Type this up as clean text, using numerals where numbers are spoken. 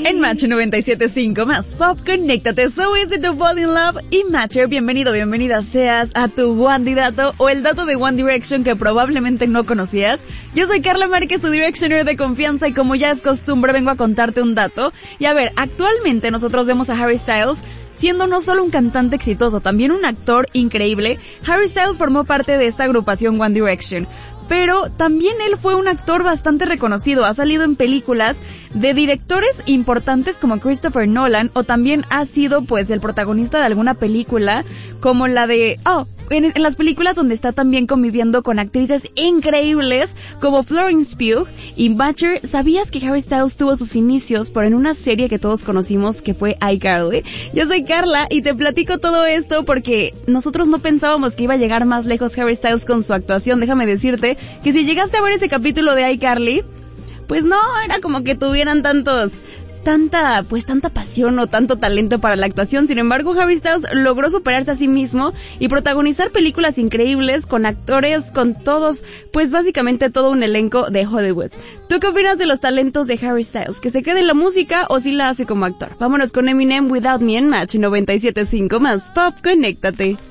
En Match 97.5 más Pop, conéctate. So easy to fall in love. Y Matcher, bienvenido, bienvenida seas a tu One Dato o el dato de One Direction que probablemente no conocías. Yo soy Carla Márquez, tu Directioner de confianza, y como ya es costumbre vengo a contarte un dato. Y a ver, actualmente nosotros vemos a Harry Styles siendo no solo un cantante exitoso, también un actor increíble. Harry Styles formó parte de esta agrupación One Direction, pero también él fue un actor bastante reconocido. Ha salido en películas de directores importantes como Christopher Nolan, o también ha sido pues el protagonista de alguna película como la de... En las películas donde está también conviviendo con actrices increíbles como Florence Pugh y Matcher. ¿Sabías que Harry Styles tuvo sus inicios en una serie que todos conocimos que fue iCarly? Yo soy Carla y te platico todo esto porque nosotros no pensábamos que iba a llegar más lejos Harry Styles con su actuación. Déjame decirte que si llegaste a ver ese capítulo de iCarly, pues no era como que tuvieran tanta pasión o tanto talento para la actuación. Sin embargo, Harry Styles logró superarse a sí mismo y protagonizar películas increíbles con actores, con todos, pues básicamente todo un elenco de Hollywood. ¿Tú qué opinas de los talentos de Harry Styles? ¿Que se quede en la música o si la hace como actor? Vámonos con Eminem, Without Me en Match 97.5 más Pop, conéctate.